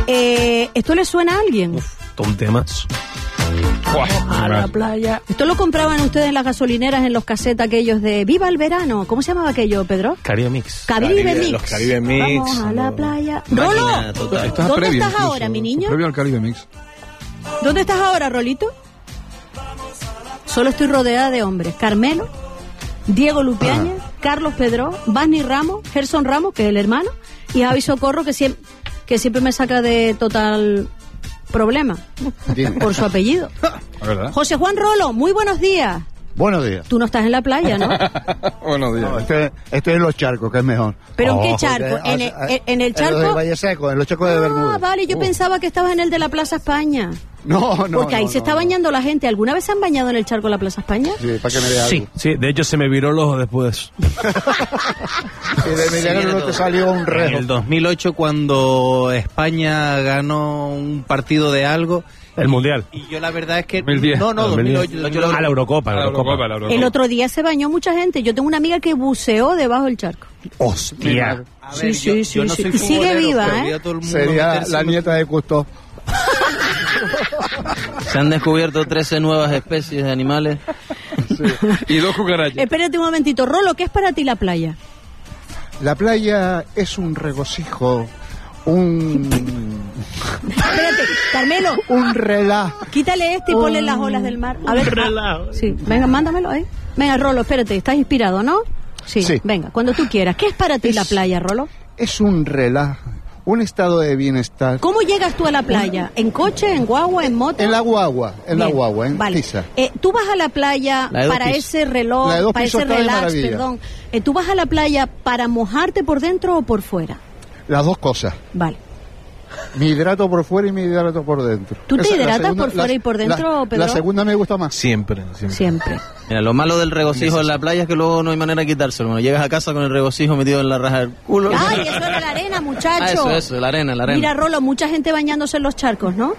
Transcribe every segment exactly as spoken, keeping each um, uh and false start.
Eh, ¿Esto le suena a alguien? Uf, todo un tema. A la playa. Esto lo compraban ustedes en las gasolineras, en los cassettes aquellos de Viva el Verano. ¿Cómo se llamaba aquello, Pedro? Caribe Mix. Caribe, Caribe Mix. Los Caribe Mix. Vamos a la playa. Máquina Rolo, total. Estás ¿dónde previo, estás incluso, ahora, mi niño? Previo al Caribe Mix. ¿Dónde estás ahora, Rolito? Solo estoy rodeada de hombres. Carmelo, Diego Lupiáñez, Ah. Carlos Pedro, Basni Ramos, Gerson Ramos, que es el hermano, y Javi Socorro, que siempre, que siempre me saca de total problema por su apellido. La verdad. José Juan Rolo, muy buenos días. Buenos días. Tú no estás en la playa, ¿no? Buenos días. No, estoy, estoy en los charcos, que es mejor. ¿Pero en qué Oh, charco? porque, ¿En o el, sea, en- en el En los de charco? Valle Seco, en los charcos de Bermuda. Ah, vale, yo Uh. pensaba que estabas en el de la Plaza España. No, no. Porque ahí no, se no, está no. bañando la gente. ¿Alguna vez se han bañado en el charco de la Plaza España? Sí, para que me vea Sí, algo. sí, de hecho se me viró el ojo después de eso. Y de milagro viene no todo. te salió un En rejo. el dos mil ocho, cuando España ganó un partido de algo, El Mundial. y yo la verdad es que... dos mil diez. No, no, dos mil ocho. dos mil ocho. Ah, la Eurocopa, la La Eurocopa. Eurocopa, la Eurocopa. El otro día se bañó mucha gente. Yo tengo una amiga que buceó debajo del charco. Hostia. A Sí, ver, sí, yo, sí, yo no sí. soy Y sigue futbolero, viva, pero ¿eh? vi a todo el mundo Sería meterse la en- nieta de Cousteau. Se han descubierto trece nuevas especies de animales. Y dos cucarachas. Espérate un momentito. Rolo, ¿qué es para ti la playa? La playa es un regocijo, un, Espérate, Carmelo, un relaj. quítale este y ponle las olas del mar. A ver. relajo. ah, sí, venga, mándamelo ahí. Venga, Rolo, espérate, ¿estás inspirado, no? Sí, Sí. venga, cuando tú quieras. ¿Qué es para ti Es- la playa, Rolo? Es un relaj, un estado de bienestar. ¿Cómo llegas tú a la playa? ¿En coche, en guagua, en moto? En la guagua, en la Bien, guagua, en vale. Pisa. Eh, tú vas a la playa La de dos para pisos. ese reloj, La de dos para pisos ese está de relax, maravilla. perdón. Eh, ¿Tú vas a la playa para mojarte por dentro o por fuera? Las dos cosas. Vale. Me hidrato por fuera y me hidrato por dentro. ¿Tú te Esa- la hidratas segunda- por fuera la- y por dentro, la, Pedro? La segunda me gusta más. Siempre, siempre. Siempre. Mira, lo malo del regocijo en la playa es que luego no hay manera de quitárselo. Cuando llegas a casa con el regocijo metido en la raja del culo. Ay, eso era la arena, muchacho. Ah, eso, eso, la arena, la arena. Mira, Rolo, mucha gente bañándose en los charcos, ¿no?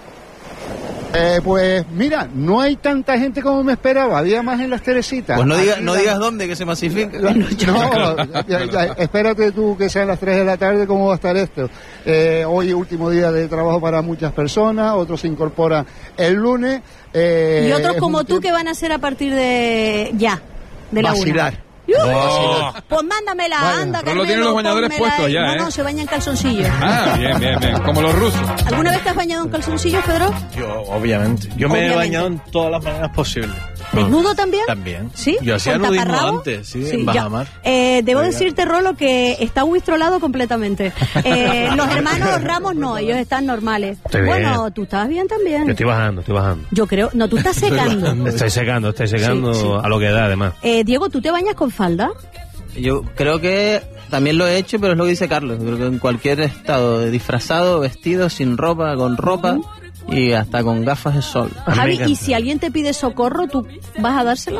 Eh, pues mira, no hay tanta gente como me esperaba. Había más en las Teresitas. Pues no, diga, Aquí no la- digas dónde, que se masifica. La- no, ya- ya, espérate tú que sean las tres de la tarde, ¿cómo va a estar esto? Eh, hoy último día de trabajo para muchas personas, otros se incorporan el lunes. eh, Y otros es como un tú, tiempo- que van a hacer a partir de ya, de la Vacilar. una. ¡Yujú! Oh. Pues mándamela, Vaya. anda, Rolo Carmelo, tiene los bañadores pónmela puestos ahí. ya, No, ¿eh? no, se baña en calzoncillos. Ah, bien, bien, bien. Como los rusos. ¿Alguna vez te has bañado en calzoncillos, Pedro? Yo, obviamente. Yo me Obviamente. he bañado en todas las maneras posibles. ¿Desnudo también? También. ¿Sí? Yo hacía ¿Con nudismo taparrabo? antes, sí, Sí, en ya. Bajamar. Eh, debo Oiga. decirte, Rolo, que está huistrolado completamente. Eh, los hermanos Ramos no, ellos están normales. Estoy bien. Bueno, tú estás bien también. Yo estoy bajando, estoy bajando. Yo creo, no, tú estás secando. Estoy secando, estoy secando Sí, sí. a lo que da, además. Eh, Diego, ¿tú te bañas con falda? Yo creo que también lo he hecho, pero es lo que dice Carlos. Creo que en cualquier estado, disfrazado, vestido, sin ropa, con ropa y hasta con gafas de sol. A mí me Javi, encanta. y si alguien te pide socorro, ¿tú vas a dárselo?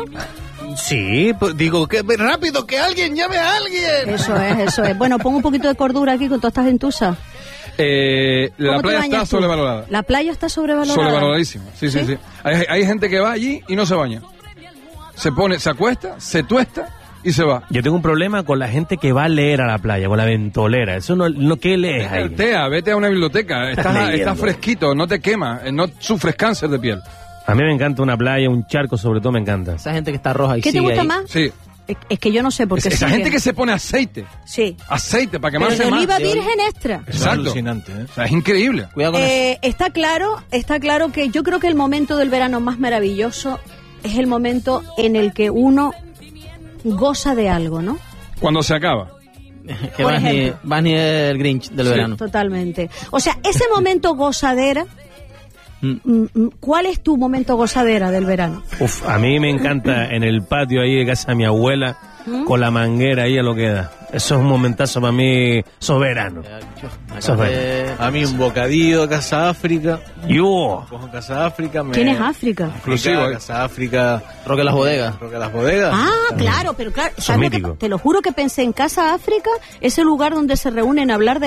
Sí, pues digo, que rápido, que alguien llame a alguien. Eso es, eso es. Bueno, pon un poquito de cordura aquí con todas estas gentusas. Eh, la ¿Cómo te playa bañas está tú? sobrevalorada. La playa está sobrevalorada. Sobrevaloradísima. Sí, sí, ¿Sí? sí. Hay, hay gente que va allí y no se baña. Se pone, se acuesta, se tuesta y se va. Yo tengo un problema con la gente que va a leer a la playa, con la ventolera. Eso no, no ¿qué lees ahí? Tea, vete a una biblioteca. Estás, leyendo. estás fresquito, no te quema, eh, no sufres cáncer de piel. A mí me encanta una playa, un charco sobre todo me encanta. Esa gente que está roja y ¿Qué te sigue gusta ahí. más? Sí. Es, es que yo no sé por Es- qué esa sigue. gente que se pone aceite, Sí. aceite para Pero quemarse de más. oliva de virgen extra. Eso es Exacto. alucinante, ¿eh? O sea, es increíble. Cuidado con eso. Eh, está claro, está claro que yo creo que el momento del verano más maravilloso es el momento en el que uno goza de algo, ¿no? Cuando se acaba. Que por vas ni, ejemplo. vas ni el Grinch del Sí. verano. Totalmente. O sea, ese momento gozadera, Mm. mm, mm, ¿cuál es tu momento gozadera del verano? Uf, a mí me encanta en el patio ahí de casa de mi abuela, con la manguera ahí a lo que da. Eso es un momentazo para mí soberano. Eso es Eh, A mí un bocadillo de Casa África. Yo. Cojo Casa África. Me... ¿Quién es África? Exclusivo, África, ¿eh? Casa África. Roque las bodegas. Roque las bodegas. Ah, claro, pero claro, Eso es ¿sabes lo que mítico. pa- te lo juro que pensé en Casa África, ese lugar donde se reúnen a hablar de